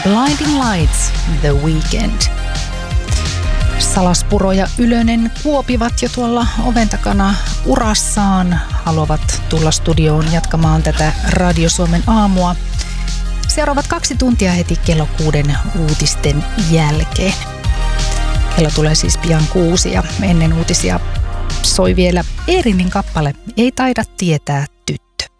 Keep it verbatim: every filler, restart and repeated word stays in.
Blinding Lights, The Weeknd. Salaspuro ja Ylönen kuopivat jo tuolla oven takana urassaan. Haluavat tulla studioon jatkamaan tätä Radio Suomen aamua. Seuraavat kaksi tuntia heti kello kuuden uutisten jälkeen. Kello tulee siis pian kuusi ja ennen uutisia soi vielä Eerinin kappale Ei taida tietää